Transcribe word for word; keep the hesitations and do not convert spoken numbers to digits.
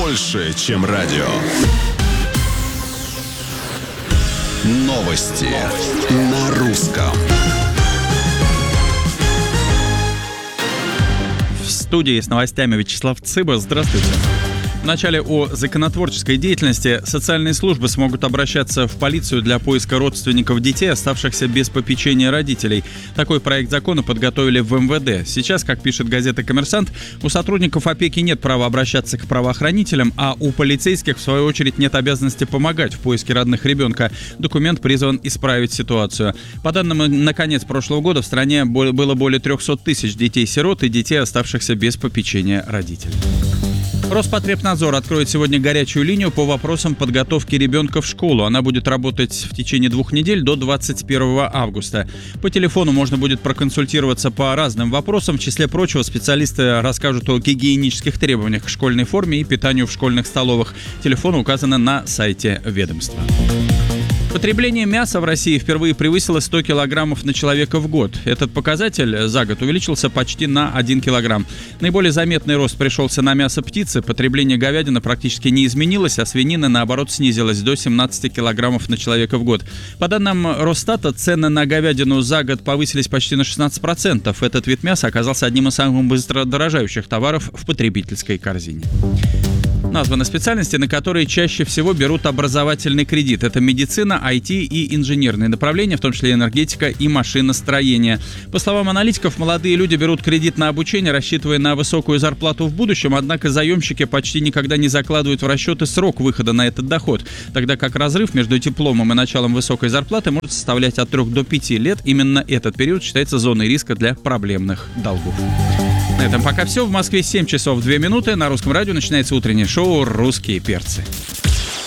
больше, чем радио. Новости, Новости. На русском. В студии с новостями Вячеслав Цыба. Здравствуйте. Вначале о законотворческой деятельности. Социальные службы смогут обращаться в полицию для поиска родственников детей, оставшихся без попечения родителей. Такой проект закона подготовили в эм вэ дэ. Сейчас, как пишет газета «Коммерсант», у сотрудников опеки нет права обращаться к правоохранителям, а у полицейских, в свою очередь, нет обязанности помогать в поиске родных ребенка. Документ призван исправить ситуацию. По данным на конец прошлого года в стране было более триста тысяч детей-сирот и детей, оставшихся без попечения родителей. Роспотребнадзор откроет сегодня горячую линию по вопросам подготовки ребенка в школу. Она будет работать в течение двух недель до двадцать первого августа. По телефону можно будет проконсультироваться по разным вопросам. В числе прочего, специалисты расскажут о гигиенических требованиях к школьной форме и питанию в школьных столовых. Телефон указан на сайте ведомства. Потребление мяса в России впервые превысило сто килограммов на человека в год. Этот показатель за год увеличился почти на один килограмм. Наиболее заметный рост пришелся на мясо птицы. Потребление говядины практически не изменилось, а свинина, наоборот, снизилась до семнадцати килограммов на человека в год. По данным Росстата, цены на говядину за год повысились почти на шестнадцать процентов. Этот вид мяса оказался одним из самых быстро дорожающих товаров в потребительской корзине. Названы специальности, на которые чаще всего берут образовательный кредит. Это медицина, ай ти и инженерные направления, в том числе энергетика и машиностроение. По словам аналитиков, молодые люди берут кредит на обучение, рассчитывая на высокую зарплату в будущем, однако заемщики почти никогда не закладывают в расчеты срок выхода на этот доход, тогда как разрыв между дипломом и началом высокой зарплаты может составлять от трёх до пяти лет. Именно этот период считается зоной риска для проблемных долгов. На этом пока все. В Москве семь часов две минуты. На Русском радио начинается утреннее шоу «Русские перцы».